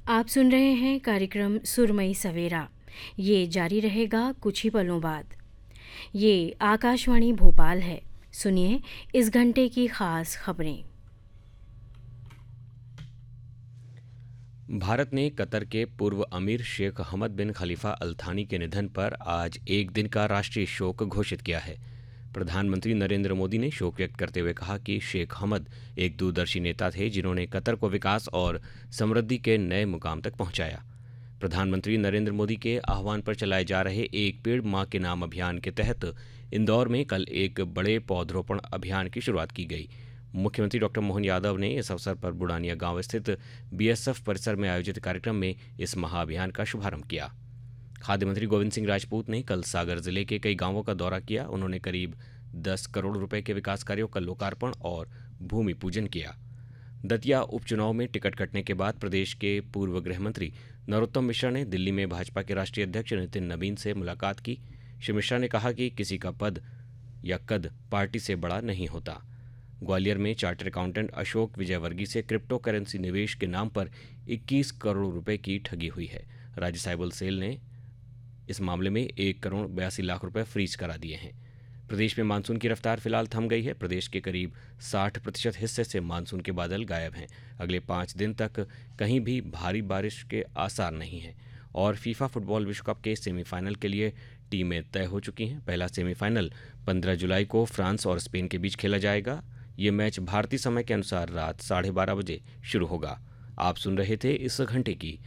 आप सुन रहे हैं कार्यक्रम सुरमई सवेरा। ये जारी रहेगा कुछ ही पलों बाद। ये आकाशवाणी भोपाल है। सुनिए इस घंटे की खास खबरें। भारत ने कतर के पूर्व अमीर शेख हमद बिन खलीफा अल थानी के निधन पर आज एक दिन का राष्ट्रीय शोक घोषित किया है। प्रधानमंत्री नरेंद्र मोदी ने शोक व्यक्त करते हुए कहा कि शेख हमद एक दूरदर्शी नेता थे जिन्होंने कतर को विकास और समृद्धि के नए मुकाम तक पहुंचाया। प्रधानमंत्री नरेंद्र मोदी के आह्वान पर चलाए जा रहे एक पेड़ मां के नाम अभियान के तहत इंदौर में कल एक बड़े पौधरोपण अभियान की शुरुआत की गई। मुख्यमंत्री डॉक्टर मोहन यादव ने इस अवसर पर बुढ़ानिया गांव स्थित बीएसएफ परिसर में आयोजित कार्यक्रम में इस महाअभियान का शुभारंभ किया। खाद्य मंत्री गोविंद सिंह राजपूत ने कल सागर जिले के कई गांवों का दौरा किया। उन्होंने करीब 10 करोड़ रुपए के विकास कार्यों का लोकार्पण और भूमि पूजन किया। दतिया उपचुनाव में टिकट कटने के बाद प्रदेश के पूर्व गृह मंत्री नरोत्तम मिश्रा ने दिल्ली में भाजपा के राष्ट्रीय अध्यक्ष नितिन नवीन से मुलाकात की। श्री मिश्रा ने कहा कि किसी का पद या कद पार्टी से बड़ा नहीं होता। ग्वालियर में चार्टर्ड अकाउंटेंट अशोक विजयवर्गीय से क्रिप्टो करेंसी निवेश के नाम पर 21 करोड़ रुपए की ठगी हुई है। राज्य साइबर सेल ने इस मामले में 1 करोड़ 82 लाख रुपए फ्रीज करा दिए हैं। प्रदेश में मानसून की रफ्तार फिलहाल थम गई है। प्रदेश के करीब 60% हिस्से से मानसून के बादल गायब हैं। अगले 5 दिन तक कहीं भी भारी बारिश के आसार नहीं हैं। और फीफा फुटबॉल विश्व कप के सेमीफाइनल के लिए टीमें तय हो चुकी हैं। पहला सेमीफाइनल 15 जुलाई को फ्रांस और स्पेन के बीच खेला जाएगा। ये मैच भारतीय समय के अनुसार रात 12:30 बजे शुरू होगा। आप सुन रहे थे इस घंटे की